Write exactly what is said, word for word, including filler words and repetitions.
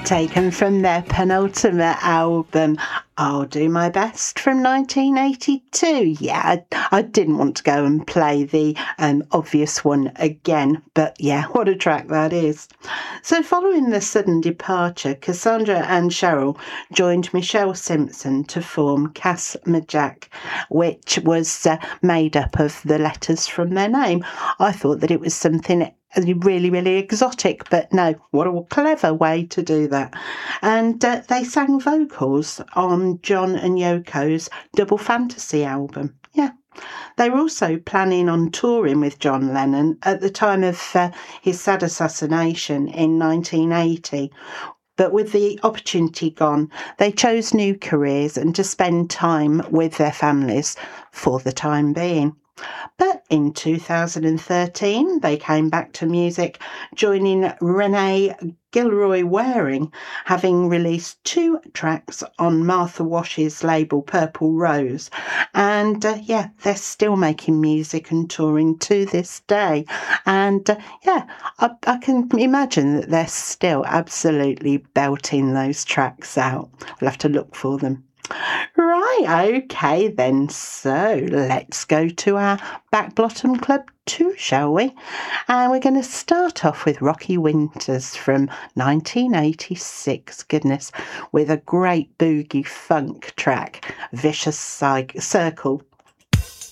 taken from their penultimate album, I'll Do My Best, from nineteen eighty-two. Yeah, I, I didn't want to go and play the um, obvious one again, but yeah, what a track that is. So following the sudden departure, Cassandra and Cheryl joined Michelle Simpson to form Cass Majak, which was uh, made up of the letters from their name. I thought that it was something really, really exotic, but no, what a clever way to do that. And uh, they sang vocals on John and Yoko's Double Fantasy album. Yeah. They were also planning on touring with John Lennon at the time of uh, his sad assassination in nineteen eighty. But with the opportunity gone, they chose new careers and to spend time with their families for the time being. But in two thousand thirteen, they came back to music, joining Renee Gilroy Waring, having released two tracks on Martha Wash's label Purple Rose. And uh, yeah, they're still making music and touring to this day. And uh, yeah, I, I can imagine that they're still absolutely belting those tracks out. We'll have to look for them. Right, okay then, so let's go to our Back Bottom Club two, shall we? And we're going to start off with Rocky Winters from nineteen eighty-six, goodness, with a great boogie funk track, Vicious Circle.